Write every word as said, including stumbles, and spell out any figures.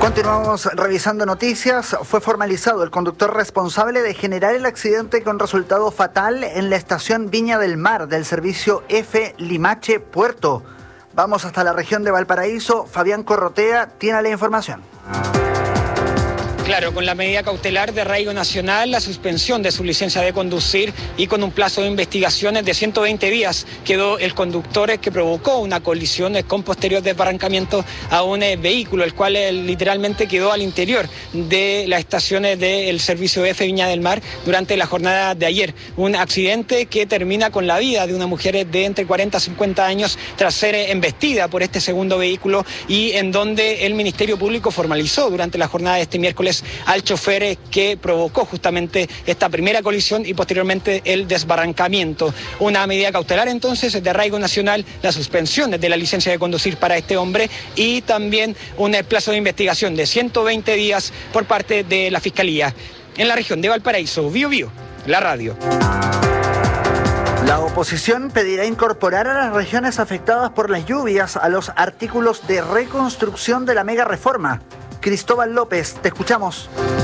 Continuamos revisando noticias. Fue formalizado el conductor responsable de generar el accidente con resultado fatal en la estación Viña del Mar del servicio F Limache Puerto. Vamos hasta la región de Valparaíso. Fabián Corrotea tiene la información. Claro, con la medida cautelar de arraigo nacional, la suspensión de su licencia de conducir y con un plazo de investigaciones de ciento veinte días quedó el conductor que provocó una colisión con posterior desbarrancamiento a un vehículo, el cual literalmente quedó al interior de las estaciones del servicio F Viña del Mar durante la jornada de ayer. Un accidente que termina con la vida de una mujer de entre cuarenta a cincuenta años tras ser embestida por este segundo vehículo y en donde el Ministerio Público formalizó durante la jornada de este miércoles al chofer que provocó justamente esta primera colisión y posteriormente el desbarrancamiento. Una medida cautelar entonces de arraigo nacional, la suspensión de la licencia de conducir para este hombre y también un plazo de investigación de ciento veinte días por parte de la Fiscalía. En la región de Valparaíso, Bío Bío, la radio. La oposición pedirá incorporar a las regiones afectadas por las lluvias a los artículos de reconstrucción de la mega reforma. Cristóbal López, te escuchamos.